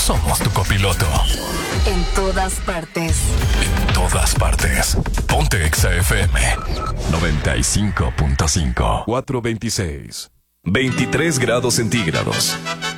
somos tu copiloto. En todas partes. En todas partes. Ponte Exa FM 95.5. 426. 23 grados centígrados.